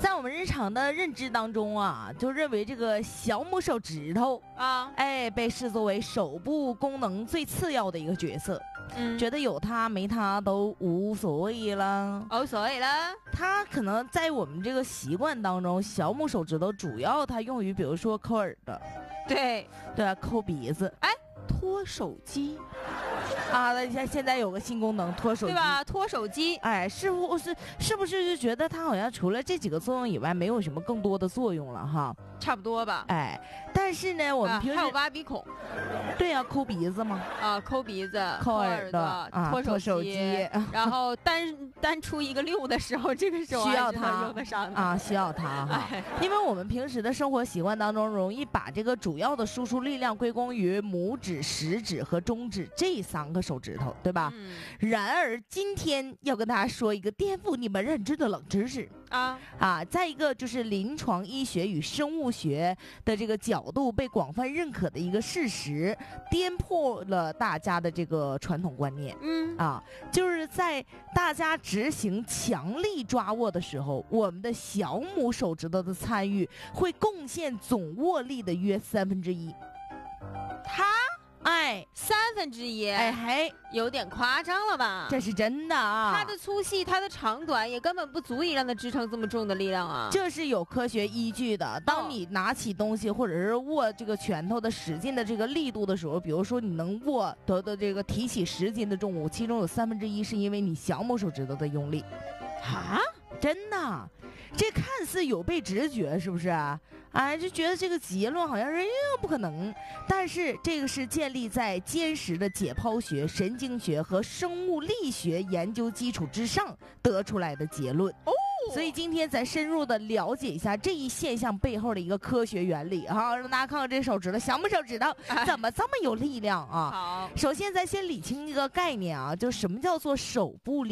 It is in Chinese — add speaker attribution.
Speaker 1: 在我们日常的认知当中啊，就认为这个小拇手指头
Speaker 2: 啊，
Speaker 1: 被视作为手部功能最次要的一个角色。觉得有它没它都无所谓了。
Speaker 2: 无所谓了。
Speaker 1: 它可能在我们这个习惯当中，小拇手指头主要它用于，比如说抠耳朵，
Speaker 2: 对，
Speaker 1: 抠鼻子，
Speaker 2: 拖手机
Speaker 1: 啊，那现在有个新功能，拖手机，
Speaker 2: 对吧？拖手机，
Speaker 1: 是不是就觉得它好像除了这几个作用以外，没有什么更多的作用了哈？
Speaker 2: 差不多吧。
Speaker 1: 但是呢，我们平时
Speaker 2: 还有挖鼻孔，
Speaker 1: 对呀，抠鼻子嘛，
Speaker 2: 抠鼻子，
Speaker 1: 抠耳朵，
Speaker 2: 拖手
Speaker 1: 机，
Speaker 2: 然后单出一个溜的时候，这个时候
Speaker 1: 需要它
Speaker 2: 用得上
Speaker 1: 需要它哈，因为我们平时的生活习惯当中，容易把这个主要的输出力量归功于拇指、食指和中指这3个手指头，对吧？然而今天要跟大家说一个颠覆你们认知的冷知识再一个就是临床医学与生物学的这个角度被广泛认可的一个事实，颠破了大家的这个传统观念。就是在大家执行强力抓握的时候，我们的小拇手指头的参与会贡献总握力的约1/3。
Speaker 2: 1/3，有点夸张了吧？
Speaker 1: 这是真的啊！
Speaker 2: 它的粗细、它的长短也根本不足以让它支撑这么重的力量啊！
Speaker 1: 这是有科学依据的。当你拿起东西或者是握这个拳头的使劲的这个力度的时候，比如说你能握得的这个提起10斤的重物，其中有1/3是因为你小拇手指头的用力。真的，这看似有悖直觉，是不是？就觉得这个结论好像是不可能，但是这个是建立在坚实的解剖学、神经学和生物力学研究基础之上得出来的结论。所以今天咱深入的了解一下这一现象背后的一个科学原理让大家看看这手指头，小拇手指头怎么这么有力量啊？
Speaker 2: 好，
Speaker 1: 首先咱先理清一个概念就什么叫做手部力量。